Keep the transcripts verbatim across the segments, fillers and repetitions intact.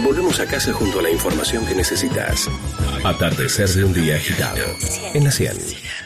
Volvemos a casa junto a la información que necesitas. Atardecer de un día agitado. En la cien.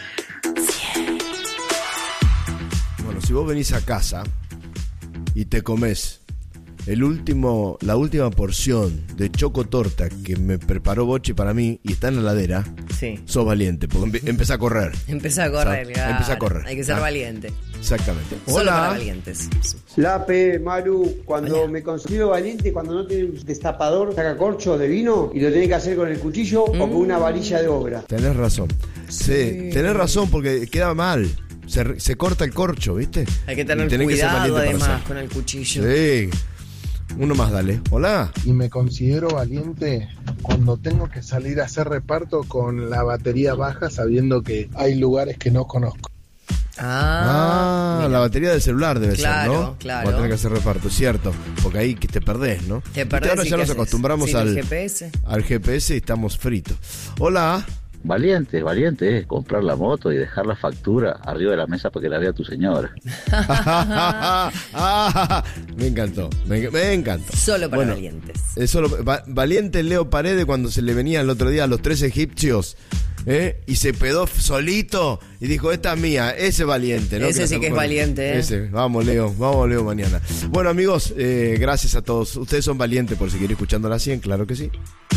Bueno, si vos venís a casa y te comés el último, la última porción de chocotorta que me preparó Bochi para mí y está en la heladera, sí, sos valiente, porque empezá a correr. Empezá a correr, o sea, claro. Empezá a correr. Hay que ser ¿ah? valiente. Exactamente. Solo Hola. para valientes. Lape, Maru, cuando Hola. me considero valiente, cuando no tiene un destapador, saca corcho de vino y lo tiene que hacer con el cuchillo mm. o con una varilla de obra. Tenés razón. Sí, sí tenés razón porque queda mal. Se, se corta el corcho, ¿viste? Hay que tener cuidado que ser además con el cuchillo. Sí. Uno más, dale. Hola. Y me considero valiente cuando tengo que salir a hacer reparto con la batería baja, sabiendo que hay lugares que no conozco. Ah, ah la batería del celular debe claro, ser, ¿no? Claro, Va a tener que hacer reparto, cierto. Porque ahí que te perdés, ¿no? Te perdés. Ahora ya nos acostumbramos al G P S. Al G P S y estamos fritos. Hola. Valiente, valiente es comprar la moto y dejar la factura arriba de la mesa para que la vea tu señora. Me encantó, me, me encantó. Solo para bueno, valientes. Es solo, va, valiente Leo Paredes cuando se le venía el otro día a los tres egipcios. ¿Eh? Y se pedó solito y dijo, esta es mía, ese valiente, ¿no? Ese que sí que es valiente, ¿eh? Ese, vamos Leo, vamos Leo mañana. Bueno amigos, eh, gracias a todos. Ustedes son valientes por seguir escuchando la cien, claro que sí.